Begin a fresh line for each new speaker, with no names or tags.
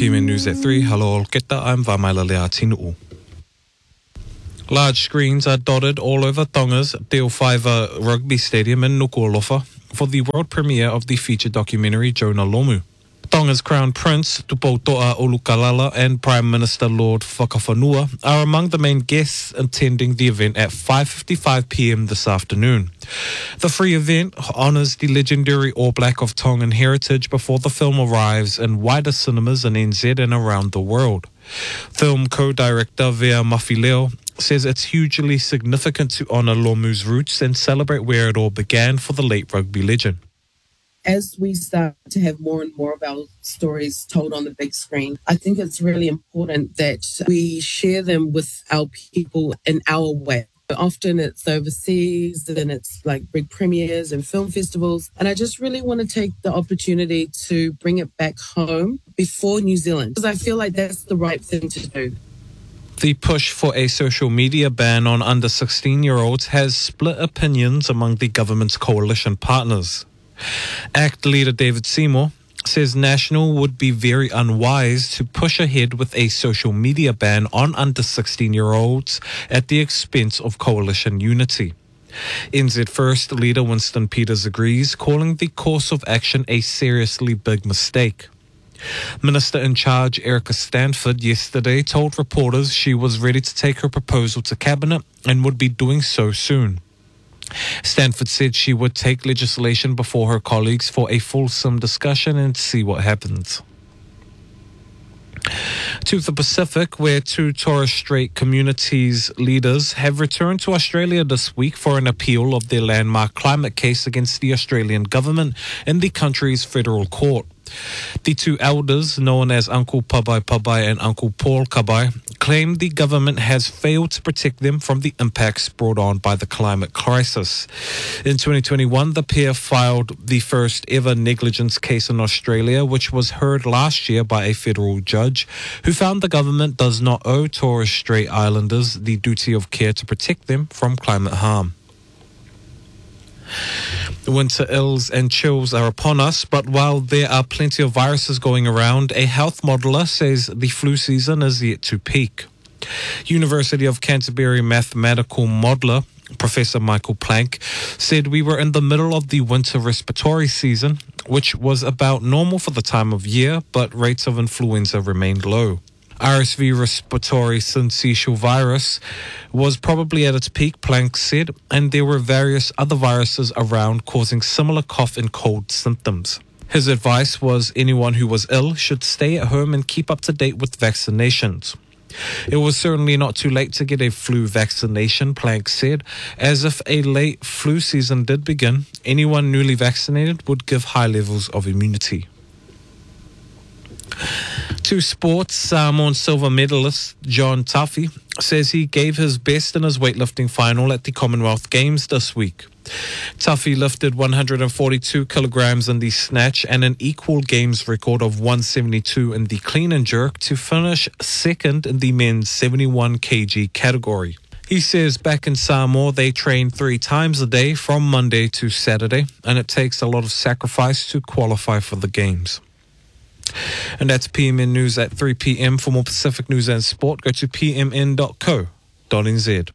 PMN News at 3. Hello, Olketa. I'm Vamaila Lea Tinu'u. Large screens are dotted all over Tonga's Te Whaiva Rugby Stadium in Nuku'alofa for the world premiere of the feature documentary Jonah Lomu. Tonga's Crown Prince, Tupouto'a Olukalala, and Prime Minister Lord Whakawhanua are among the main guests attending the event at 5:55 p.m. this afternoon. The free event honours the legendary All Black of Tongan heritage before the film arrives in wider cinemas in NZ and around the world. Film co-director Vea Mafileo says it's hugely significant to honour Lomu's roots and celebrate where it all began for the late rugby legend.
As we start to have more and more of our stories told on the big screen, I think it's really important that we share them with our people in our way. Often it's overseas and it's like big premieres and film festivals. And I just really want to take the opportunity to bring it back home before New Zealand, because I feel like that's the right thing to do.
The push for a social media ban on under 16-year-olds has split opinions among the government's coalition partners. ACT leader David Seymour says National would be very unwise to push ahead with a social media ban on under 16-year-olds at the expense of coalition unity. NZ First leader Winston Peters agrees, calling the course of action a seriously big mistake. Minister in charge Erica Stanford yesterday told reporters she was ready to take her proposal to Cabinet and would be doing so soon. Stanford said she would take legislation before her colleagues for a fulsome discussion and see what happens. To the Pacific, where two Torres Strait communities leaders have returned to Australia this week for an appeal of their landmark climate case against the Australian government in the country's federal court. The two elders, known as Uncle Pabai Pabai and Uncle Paul Kabai, claim the government has failed to protect them from the impacts brought on by the climate crisis. In 2021, the pair filed the first ever negligence case in Australia, which was heard last year by a federal judge who found the government does not owe Torres Strait Islanders the duty of care to protect them from climate harm. Winter ills and chills are upon us, but while there are plenty of viruses going around, a health modeller says the flu season is yet to peak. University of Canterbury mathematical modeller Professor Michael Planck said we were in the middle of the winter respiratory season, which was about normal for the time of year, but rates of influenza remained low. RSV respiratory syncytial virus was probably at its peak, Planck said, and there were various other viruses around causing similar cough and cold symptoms. His advice was anyone who was ill should stay at home and keep up to date with vaccinations. It was certainly not too late to get a flu vaccination, Planck said, as if a late flu season did begin, anyone newly vaccinated would give high levels of immunity. To sports, Samoan silver medalist John Tuffy says he gave his best in his weightlifting final at the Commonwealth Games this week. Tuffy lifted 142 kilograms in the snatch and an equal games record of 172 in the clean and jerk to finish second in the men's 71 kg category. He says back in Samoa they train 3 times a day from Monday to Saturday, and it takes a lot of sacrifice to qualify for the Games. And that's PMN News at 3 p.m. For more Pacific news and sport, go to pmn.co.nz.